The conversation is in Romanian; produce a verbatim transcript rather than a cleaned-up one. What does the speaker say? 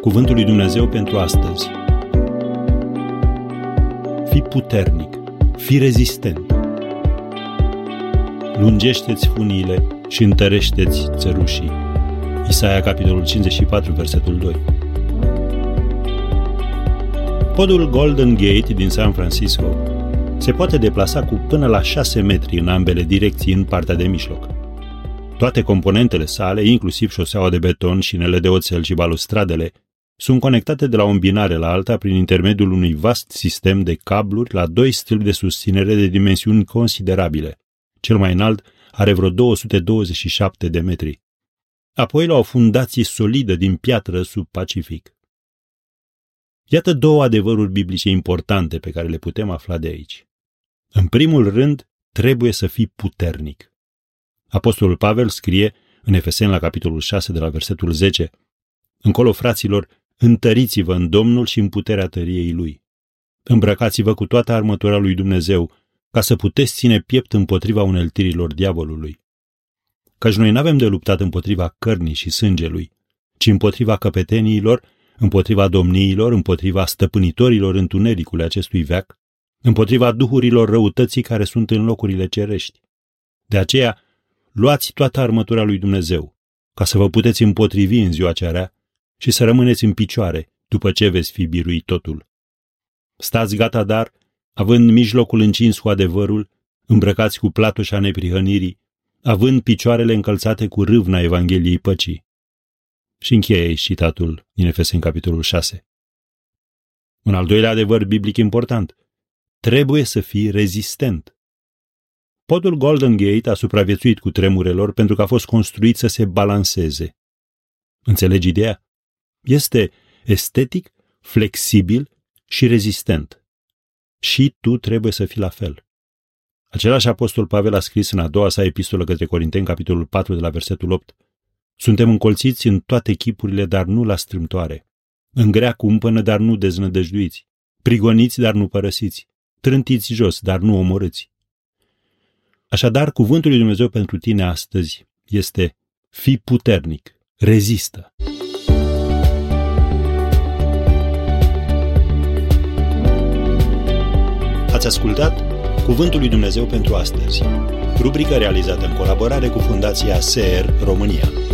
Cuvântul lui Dumnezeu pentru astăzi. Fii puternic, fii rezistent. Lungește-ți funiile și întărește-ți țărușii. Isaia, capitolul cincizeci și patru, versetul doi. Podul Golden Gate din San Francisco se poate deplasa cu până la șase metri în ambele direcții în partea de mijloc. Toate componentele sale, inclusiv șoseaua de beton, șinele de oțel și balustradele, sunt conectate de la o îmbinare la alta prin intermediul unui vast sistem de cabluri la doi stâlpi de susținere de dimensiuni considerabile. Cel mai înalt are vreo două sute douăzeci și șapte de metri. Apoi la o fundație solidă din piatră sub Pacific. Iată două adevăruri biblice importante pe care le putem afla de aici. În primul rând, trebuie să fii puternic. Apostolul Pavel scrie în Efeseni la capitolul șase de la versetul zece: încolo, fraților, întăriți-vă în Domnul și în puterea tăriei Lui. Îmbrăcați-vă cu toată armătura lui Dumnezeu, ca să puteți ține piept împotriva uneltirilor diavolului. Căci noi n-avem de luptat împotriva cărnii și sângelui, ci împotriva căpeteniilor, împotriva domniilor, împotriva stăpânitorilor întunericului acestui veac, împotriva duhurilor răutății care sunt în locurile cerești. De aceea, luați toată armătura lui Dumnezeu, ca să vă puteți împotrivi în ziua cea rea și să rămâneți în picioare după ce veți fi biruit totul. Stați gata, dar, având mijlocul încins cu adevărul, îmbrăcați cu platoșa neprihănirii, având picioarele încălțate cu râvna Evangheliei păcii. Și încheie citatul din Efeseni, capitolul șase. Un al doilea adevăr biblic important: trebuie să fii rezistent. Podul Golden Gate a supraviețuit cu tremurelor pentru că a fost construit să se balanceze. Înțelegi ideea? Este estetic, flexibil și rezistent. Și tu trebuie să fii la fel. Același apostol Pavel a scris în a doua sa epistolă către Corinteni, capitolul patru, de la versetul opt: suntem încolțiți în toate chipurile, dar nu la strâmtoare, în grea cumpănă, dar nu deznădăjduiți, prigoniți, dar nu părăsiți, trântiți jos, dar nu omorâți. Așadar, cuvântul lui Dumnezeu pentru tine astăzi este: fii puternic, rezistă. Ați ascultat Cuvântul lui Dumnezeu pentru astăzi, rubrică realizată în colaborare cu Fundația S E R România.